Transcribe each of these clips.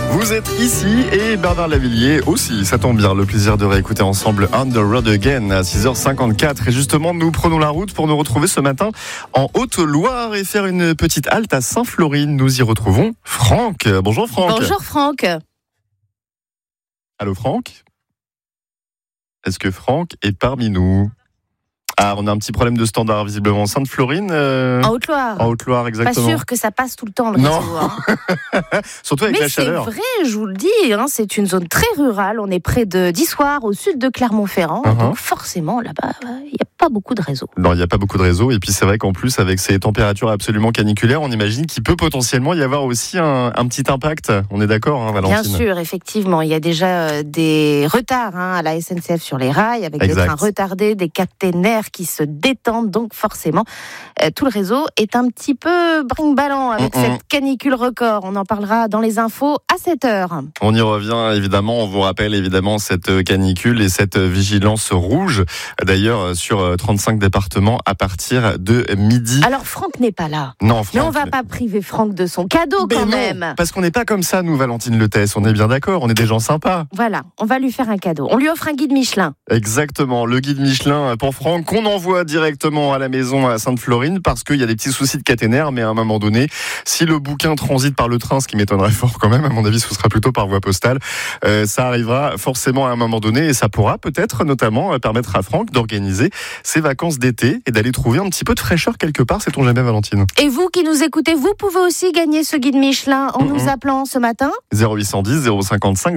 Vous êtes ici et Bernard Lavilliers aussi, ça tombe bien, le plaisir de réécouter ensemble On the Road Again à 6h54. Et justement, nous prenons la route pour nous retrouver ce matin en Haute-Loire et faire une petite halte à Sainte-Florine. Nous y retrouvons Franck. Bonjour Franck. Bonjour Franck. Allô Franck ? Est-ce que Franck est parmi nous ? Ah, on a un petit problème de standard visiblement. Sainte-Florine En Haute-Loire. En Haute-Loire, exactement. Pas sûr que ça passe tout le temps le Non. réseau. Hein. Surtout avec la chaleur. Mais c'est vrai, je vous le dis, c'est une zone très rurale. On est près d'Issoire, au sud de Clermont-Ferrand. Donc forcément, là-bas, il n'y a pas beaucoup de réseau. Non, il n'y a pas beaucoup de réseau. Et puis c'est vrai qu'en plus, avec ces températures absolument caniculaires, on imagine qu'il peut potentiellement y avoir aussi un petit impact. On est d'accord, Valentine ? Bien sûr, effectivement. Il y a déjà des retards à la SNCF sur les rails, avec des trains retardés, des caténaires qui se détendent. Donc forcément, tout le réseau est un petit peu brinque-ballant avec cette canicule record. On en parlera dans les infos à 7h. On y revient évidemment. On vous rappelle évidemment cette canicule et cette vigilance rouge. D'ailleurs, sur 35 départements à partir de midi. Alors Franck n'est pas là. Non, Franck. Mais on va pas priver Franck de son cadeau quand même. Parce qu'on n'est pas comme ça, nous, Valentine Letès. On est bien d'accord. On est des gens sympas. Voilà, on va lui faire un cadeau. On lui offre un guide Michelin. Exactement, le guide Michelin pour Franck qu'on envoie directement à la maison à Sainte-Florine parce qu'il y a des petits soucis de caténaire, mais à un moment donné, si le bouquin transite par le train, ce qui m'étonnerait fort quand même, à mon avis, ce sera plutôt par voie postale, ça arrivera forcément à un moment donné et ça pourra peut-être notamment permettre à Franck d'organiser ses vacances d'été et d'aller trouver un petit peu de fraîcheur quelque part, sait-on jamais, Valentine. Et vous qui nous écoutez, vous pouvez aussi gagner ce guide Michelin en nous appelant ce matin 0810 055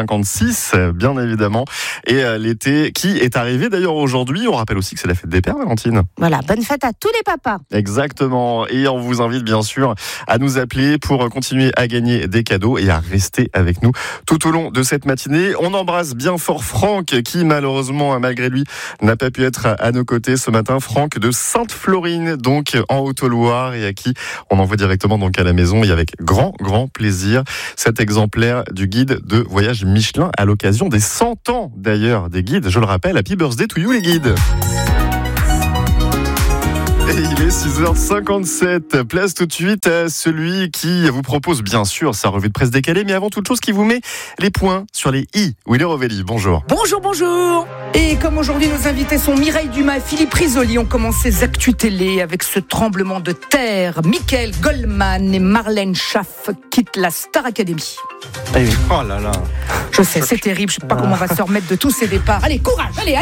056, bien évidemment. Et l'été qui est arrivé d'ailleurs aujourd'hui, on rappelle aussi que c'est la fête des pères, Valentine. Voilà, bonne fête à tous les papas. Exactement, et on vous invite bien sûr à nous appeler pour continuer à gagner des cadeaux et à rester avec nous tout au long de cette matinée. On embrasse bien fort Franck qui malheureusement, malgré lui, n'a pas pu être à nos côtés ce matin. Franck de Sainte-Florine, donc en Haute-Loire, et à qui on envoie directement donc à la maison et avec grand plaisir cet exemplaire du guide de voyage Michelin à l'occasion des 100 ans d'ailleurs des guides. Je le rappelle, happy birthday to you les guides. Et il est 6h57. Place tout de suite à celui qui vous propose bien sûr sa revue de presse décalée, mais avant toute chose qui vous met les points sur les i. Willy Rovelli, bonjour. Bonjour. Et comme aujourd'hui nos invités sont Mireille Dumas et Philippe Risoli, on commence ces actus télé avec ce tremblement de terre. Michael Goldman et Marlène Schaff quittent la Star Academy. Oh là là. Je sais, c'est terrible, je sais pas comment on va se remettre de tous ces départs. Allez, courage, allez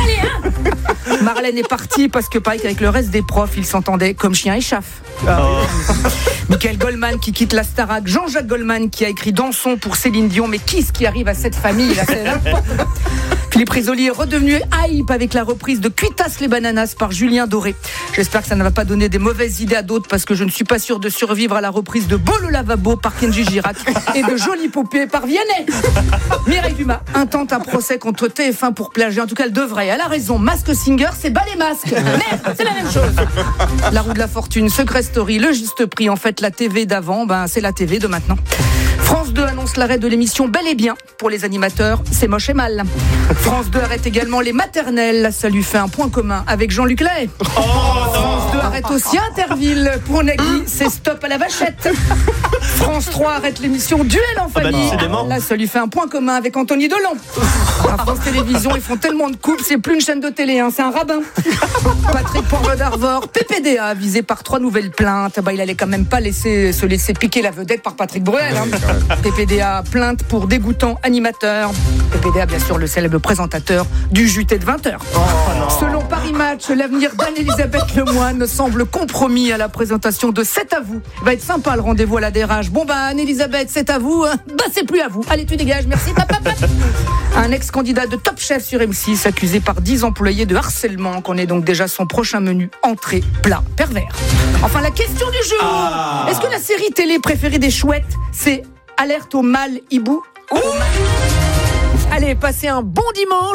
Marlène est partie parce que pareil qu'avec le reste des profs, ils s'entendaient comme chien et chaff. Michael Goldman qui quitte la Starac, Jean-Jacques Goldman qui a écrit Dansons pour Céline Dion, mais qu'est-ce qui arrive à cette famille là, c'est n'importe quoi. Philippe Risoli est redevenu hype avec la reprise de Cuitas les bananas par Julien Doré. J'espère que ça ne va pas donner des mauvaises idées à d'autres parce que je ne suis pas sûr de survivre à la reprise de Beau le lavabo par Kenji Girac et de Jolie Poupée par Vianney. Mireille Dumas intente un procès contre TF1 pour plagiat. En tout cas, elle devrait. Elle a raison. Mask Singer, c'est bas les masques. Merde, c'est la même chose. La roue de la fortune, Secret Story, le juste prix. En fait, la TV d'avant, c'est la TV de maintenant. France 2 annonce l'arrêt de l'émission Bel et Bien pour les animateurs. C'est moche et mal. France 2 arrête également les maternelles. Ça lui fait un point commun avec Jean-Luc Lahaye. France 2 arrête aussi Interville. Pour Nagui, c'est stop à la vachette. France 3 arrête l'émission Duel en famille. Là, ça lui fait un point commun avec Anthony Delon. À France Télévisions, ils font tellement de couples, c'est plus une chaîne de télé, c'est un rabbin. Patrick Poivre d'Arvor, PPDA, visé par 3 nouvelles plaintes. Il allait quand même pas se laisser piquer la vedette par Patrick Bruel. PPDA, plainte pour dégoûtant animateur. PPDA, bien sûr, le célèbre présentateur du JT de 20h. Selon Paris Match, l'avenir d'Anne-Elisabeth Lemoine semble compromis à la présentation de C'est à vous. Il va être sympa le rendez-vous à la DRH. Bon Anne-Elisabeth, c'est à vous. C'est plus à vous. Allez, tu dégages, merci. Un ex-candidat de Top Chef sur M6 accusé par 10 employés de harcèlement, connaît donc déjà son prochain menu entrée, plat, pervers. Enfin, la question du jour. Est-ce que la série télé préférée des chouettes, c'est Alerte au mâle hibou? Allez, passez un bon dimanche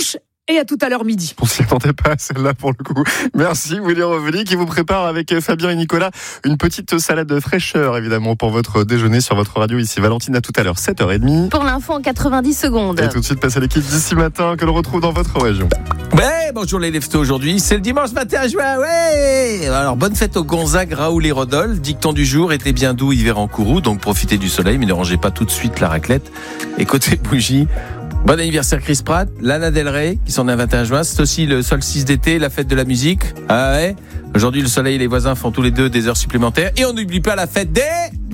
et à tout à l'heure midi. On s'y attendait pas à celle-là pour le coup. Merci Willy Reveli qui vous prépare avec Fabien et Nicolas une petite salade de fraîcheur évidemment pour votre déjeuner sur votre radio ici. Valentine, à tout à l'heure 7h30. Pour l'info en 90 secondes. Et tout de suite passe à l'équipe d'ici matin que l'on retrouve dans votre région. Ouais, bonjour les leftos, aujourd'hui c'est le dimanche 21 juin, ouais. Alors bonne fête aux Gonzague, Raoul et Rodolphe. Dicton du jour, était bien doux hiver en Kourou, donc profitez du soleil mais ne rangez pas tout de suite la raclette. Et côté bougie, bon anniversaire Chris Pratt, Lana Del Rey qui sont nés le 21 juin, c'est aussi le solstice d'été, la fête de la musique. Ah ouais, aujourd'hui le soleil et les voisins font tous les deux des heures supplémentaires et on n'oublie pas la fête des...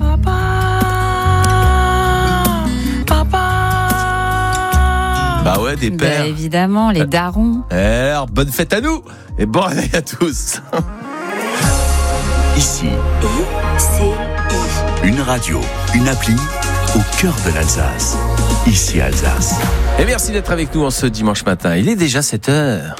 Bah ouais, des pères. Bah évidemment, les darons. Alors, bonne fête à nous et bon réveil à tous. Ici, une radio, une appli au cœur de l'Alsace. Ici Alsace. Et merci d'être avec nous en ce dimanche matin. Il est déjà 7h.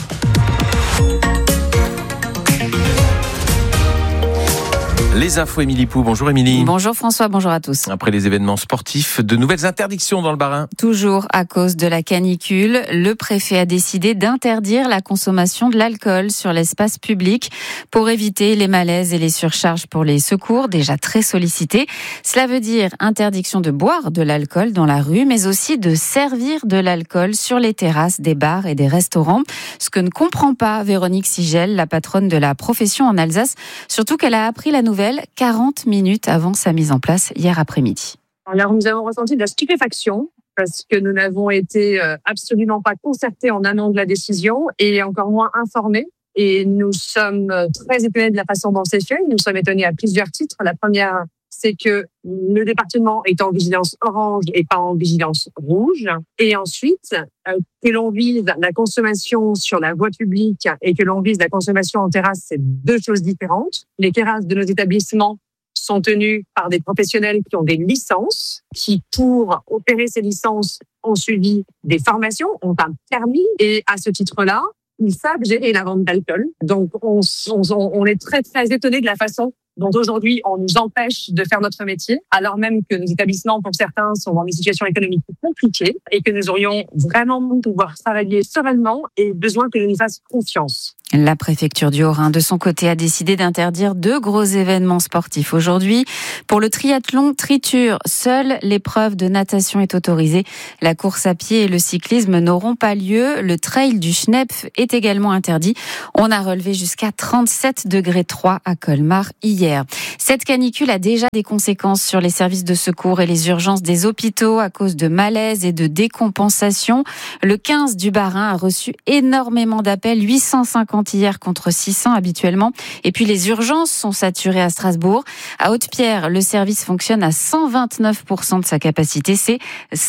Les infos, Émilie Pou. Bonjour Émilie. Bonjour François, bonjour à tous. Après les événements sportifs, de nouvelles interdictions dans le Bas-Rhin. Toujours à cause de la canicule, le préfet a décidé d'interdire la consommation de l'alcool sur l'espace public pour éviter les malaises et les surcharges pour les secours, déjà très sollicités. Cela veut dire interdiction de boire de l'alcool dans la rue, mais aussi de servir de l'alcool sur les terrasses des bars et des restaurants. Ce que ne comprend pas Véronique Sigel, la patronne de la profession en Alsace, surtout qu'elle a appris la nouvelle 40 minutes avant sa mise en place hier après-midi. Alors, nous avons ressenti de la stupéfaction parce que nous n'avons été absolument pas concertés en amont de la décision et encore moins informés. Et nous sommes très étonnés de la façon dont c'est fait. Nous sommes étonnés à plusieurs titres. La première, c'est que le département est en vigilance orange et pas en vigilance rouge. Et ensuite, que l'on vise la consommation sur la voie publique et que l'on vise la consommation en terrasse, c'est deux choses différentes. Les terrasses de nos établissements sont tenues par des professionnels qui ont des licences, qui, pour opérer ces licences, ont suivi des formations, ont un permis. Et à ce titre-là, ils savent gérer la vente d'alcool. Donc, on est très, très étonnés de la façon dont aujourd'hui on nous empêche de faire notre métier, alors même que nos établissements, pour certains, sont dans des situations économiques compliquées et que nous aurions vraiment pouvoir travailler sereinement et besoin que nous nous fassions confiance. La préfecture du Haut-Rhin, de son côté, a décidé d'interdire 2 gros événements sportifs aujourd'hui. Pour le triathlon Triture, seule l'épreuve de natation est autorisée. La course à pied et le cyclisme n'auront pas lieu. Le trail du Schnepf est également interdit. On a relevé jusqu'à 37,3 degrés à Colmar hier. Cette canicule a déjà des conséquences sur les services de secours et les urgences des hôpitaux à cause de malaise et de décompensation. Le 15 du Bas-Rhin a reçu énormément d'appels, 850 hier contre 600 habituellement. Et puis les urgences sont saturées à Strasbourg. À Haute-Pierre, le service fonctionne à 129% de sa capacité. C'est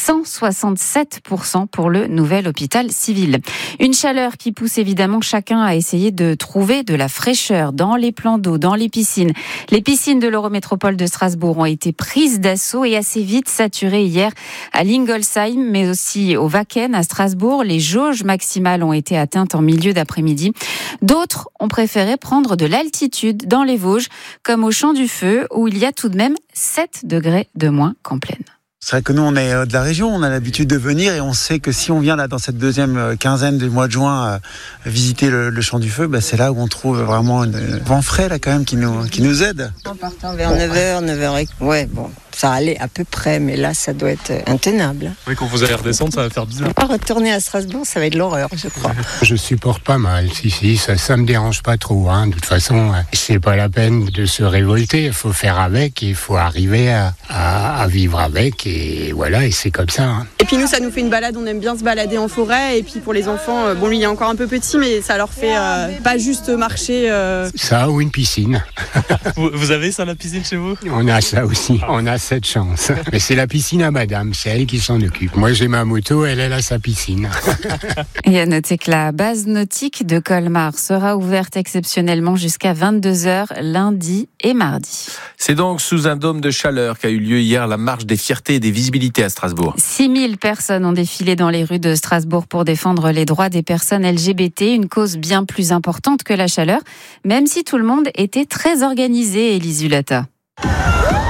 167% pour le nouvel hôpital civil. Une chaleur qui pousse évidemment chacun à essayer de trouver de la fraîcheur dans les plans d'eau, dans les piscines. Les piscines de l'Eurométropole de Strasbourg ont été prises d'assaut et assez vite saturées hier à Lingolsheim, mais aussi au Wacken à Strasbourg. Les jauges maximales ont été atteintes en milieu d'après-midi. D'autres ont préféré prendre de l'altitude dans les Vosges, comme au Champ du Feu, où il y a tout de même 7 degrés de moins qu'en plaine. C'est vrai que nous, on est de la région, on a l'habitude de venir et on sait que si on vient là dans cette deuxième quinzaine du mois de juin visiter le Champ du Feu, c'est là où on trouve vraiment un vent frais là quand même qui nous aide. En partant vers 9h, 9h, ouais, bon, ça allait à peu près, mais là, ça doit être intenable. Oui, quand vous allez redescendre, ça va faire bizarre. Retourner à Strasbourg, ça va être l'horreur, je crois. Je supporte pas mal, si, ça me dérange pas trop. De toute façon, c'est pas la peine de se révolter, il faut faire avec, il faut arriver à vivre avec, et voilà, et c'est comme ça. Et puis nous, ça nous fait une balade, on aime bien se balader en forêt, et puis pour les enfants, bon, lui, il est encore un peu petit, mais ça leur fait pas juste marcher. Ça ou une piscine. Vous avez ça, la piscine chez vous ? On a ça aussi, on a cette chance. Mais c'est la piscine à madame, c'est elle qui s'en occupe. Moi j'ai ma moto, elle a sa piscine. Et à noter que la base nautique de Colmar sera ouverte exceptionnellement jusqu'à 22h lundi et mardi. C'est donc sous un dôme de chaleur qu'a eu lieu hier la marche des fiertés et des visibilités à Strasbourg. 6000 personnes ont défilé dans les rues de Strasbourg pour défendre les droits des personnes LGBT, une cause bien plus importante que la chaleur, même si tout le monde était très organisé, Élise Hulata.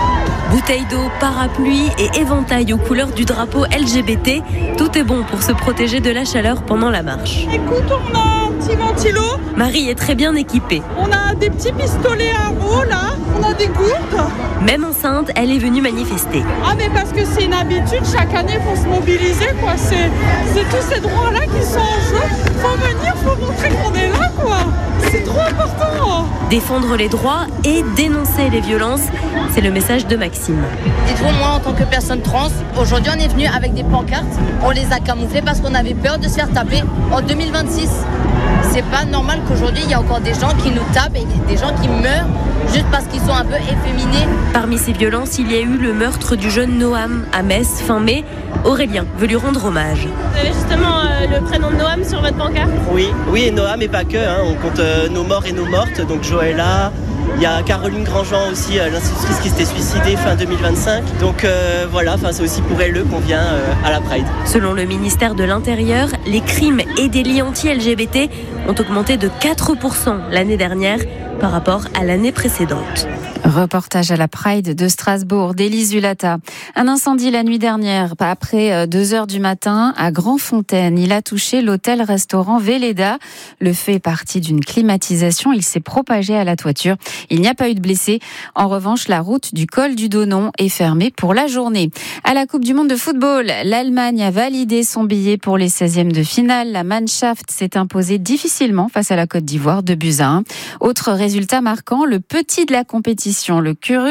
Bouteilles d'eau, parapluie et éventail aux couleurs du drapeau LGBT. Tout est bon pour se protéger de la chaleur pendant la marche. Écoute, on a un petit ventilo. Marie est très bien équipée. On a des petits pistolets à eau là. On a des gourdes. Même enceinte, elle est venue manifester. Ah mais parce que c'est une habitude, chaque année il faut se mobiliser quoi. C'est tous ces droits-là qui sont en jeu. Faut venir, faut montrer qu'on est là quoi. C'est trop important. Défendre les droits et dénoncer les violences, c'est le message de Maxime. Dites-vous, moi en tant que personne trans, aujourd'hui on est venu avec des pancartes, on les a camouflées parce qu'on avait peur de se faire taper en 2026. C'est pas normal qu'aujourd'hui il y a encore des gens qui nous tapent et des gens qui meurent juste parce qu'ils sont un peu efféminés. Parmi ces violences, il y a eu le meurtre du jeune Noam à Metz fin mai. Aurélien veut lui rendre hommage. Vous avez justement le prénom de Noam sur votre pancarte ? Oui, et Noam et pas que, on compte nos morts et nos mortes, donc Joëlla. Il y a Caroline Grandjean aussi, l'institutrice qui s'était suicidée fin 2025. Donc voilà, c'est aussi pour elle qu'on vient à la Pride. Selon le ministère de l'Intérieur, les crimes et délits anti-LGBT ont augmenté de 4% l'année dernière par rapport à l'année précédente. Reportage à la Pride de Strasbourg, d'Élise Zulata. Un incendie la nuit dernière, après 2h du matin, à Grandfontaine. Il a touché l'hôtel-restaurant Véleda. Le feu est parti d'une climatisation. Il s'est propagé à la toiture. Il n'y a pas eu de blessés. En revanche, la route du col du Donon est fermée pour la journée. À la Coupe du Monde de football, l'Allemagne a validé son billet pour les 16e de finale. La Mannschaft s'est imposée difficilement face à la Côte d'Ivoire, 2-1. Autre résultat marquant, le petit de la compétition, le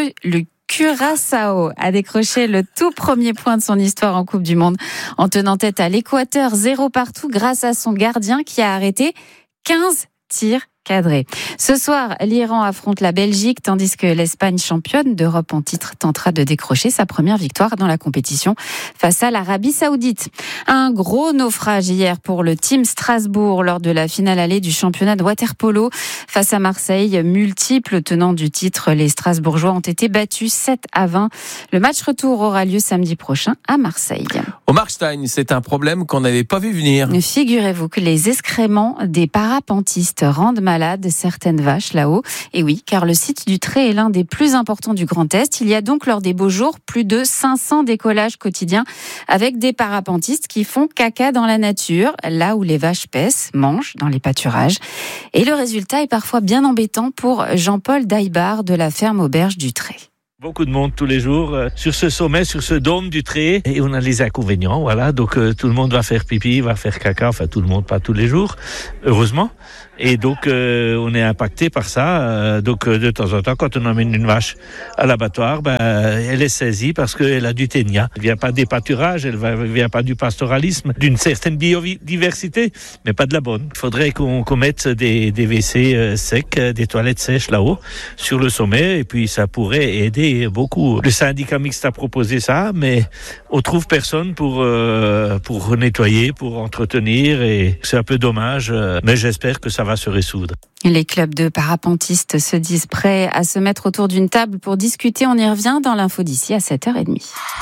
Curaçao a décroché le tout premier point de son histoire en Coupe du Monde en tenant tête à l'Équateur 0 partout grâce à son gardien qui a arrêté 15 tirs cadré. Ce soir, l'Iran affronte la Belgique, tandis que l'Espagne, championne d'Europe en titre, tentera de décrocher sa première victoire dans la compétition face à l'Arabie Saoudite. Un gros naufrage hier pour le Team Strasbourg lors de la finale allée du championnat de water-polo face à Marseille. Multiples tenants du titre, les Strasbourgeois ont été battus 7-20. Le match retour aura lieu samedi prochain à Marseille. Au Markstein, c'est un problème qu'on n'avait pas vu venir. Figurez-vous que les excréments des parapentistes rendent malades certaines vaches là-haut. Et oui, car le site du Tré est l'un des plus importants du Grand Est. Il y a donc lors des beaux jours plus de 500 décollages quotidiens avec des parapentistes qui font caca dans la nature, là où les vaches paissent, mangent dans les pâturages. Et le résultat est parfois bien embêtant pour Jean-Paul Daïbar de la ferme auberge du Tré. Beaucoup de monde tous les jours sur ce sommet, sur ce dôme du Tré. Et on a les inconvénients, voilà. Donc tout le monde va faire pipi, va faire caca. Enfin, tout le monde, pas tous les jours, heureusement. Et donc on est impacté par ça. Donc de temps en temps, quand on emmène une vache à l'abattoir, elle est saisie parce qu'elle a du ténia. Elle vient pas des pâturages, elle vient pas du pastoralisme, d'une certaine biodiversité, mais pas de la bonne. Il faudrait qu'on mette des WC secs, des toilettes sèches là-haut, sur le sommet, et puis ça pourrait aider beaucoup. Le syndicat mixte a proposé ça, mais on trouve personne pour nettoyer, pour entretenir, et c'est un peu dommage, mais j'espère que ça va se résoudre. Les clubs de parapentistes se disent prêts à se mettre autour d'une table pour discuter. On y revient dans l'info d'ici à 7h30.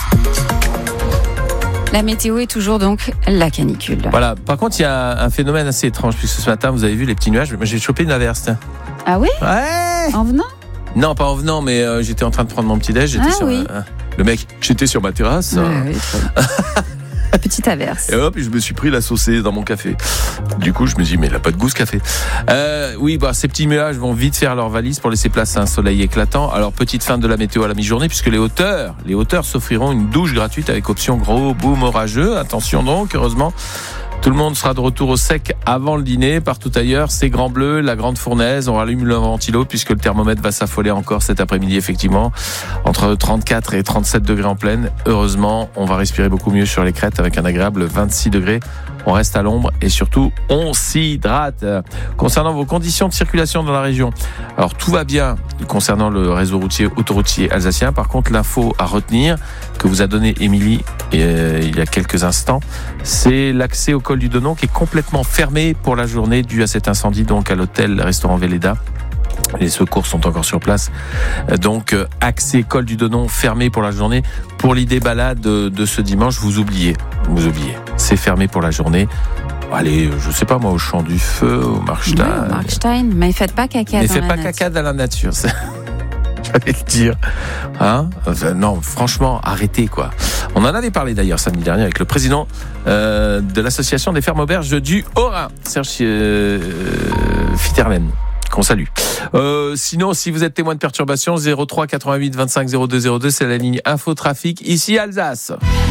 La météo est toujours donc la canicule. Voilà. Par contre, il y a un phénomène assez étrange, puisque ce matin, vous avez vu les petits nuages. Moi, j'ai chopé une averse. Ah oui ? Ouais. En venant ? Non, pas en venant, mais j'étais en train de prendre mon petit-déj. J'étais sur ma terrasse. Oui, petite averse. Et hop, je me suis pris la saucée dans mon café. Du coup, je me dis, mais il n'a pas de goût ce café. Ces petits nuages vont vite faire leur valise pour laisser place à un soleil éclatant. Alors, petite fin de la météo à la mi-journée, puisque les hauteurs s'offriront une douche gratuite avec option gros boom orageux. Attention donc, heureusement. Tout le monde sera de retour au sec avant le dîner. Partout ailleurs, c'est Grand Bleu, la Grande Fournaise. On rallume le ventilo puisque le thermomètre va s'affoler encore cet après-midi, effectivement. Entre 34 et 37 degrés en pleine. Heureusement, on va respirer beaucoup mieux sur les crêtes avec un agréable 26 degrés. On reste à l'ombre et surtout, on s'hydrate. Concernant vos conditions de circulation dans la région, alors tout va bien concernant le réseau autoroutier alsacien. Par contre, l'info à retenir que vous a donné Émilie il y a quelques instants, c'est l'accès au col du Donon qui est complètement fermé pour la journée dû à cet incendie, donc à l'hôtel-restaurant Véleda. Les secours sont encore sur place. Donc, accès col du Donon fermé pour la journée. Pour l'idée balade de ce dimanche, vous oubliez. C'est fermé pour la journée. Allez, je sais pas moi, au Champ du Feu, au Markstein. Oui, Markstein, mais faites pas caca dans la nature. Caca dans la nature. Fallait le dire. Hein? Non, franchement, arrêtez, quoi. On en avait parlé d'ailleurs samedi dernier avec le président de l'association des fermes auberges du Haut-Rhin, Serge Fitterlen, qu'on salue. Sinon, si vous êtes témoin de perturbations, 03 88 25 02 02, c'est la ligne Infotrafic, ici Alsace.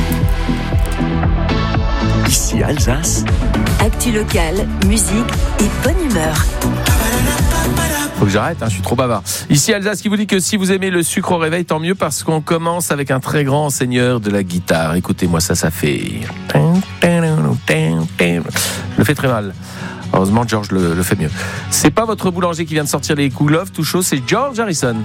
Ici Alsace. Actu locale, musique et bonne humeur. Faut que j'arrête, je suis trop bavard. Ici Alsace qui vous dit que si vous aimez le sucre au réveil, tant mieux parce qu'on commence avec un très grand seigneur de la guitare. Écoutez-moi ça fait... Je le fais très mal. Heureusement, George le fait mieux. C'est pas votre boulanger qui vient de sortir les Cool Love tout chaud, c'est George Harrison.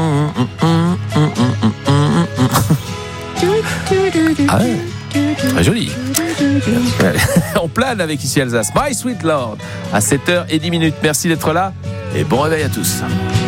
Ah ouais, très joli. On plane avec ici Alsace. My Sweet Lord, à 7h10. Merci d'être là et bon réveil à tous.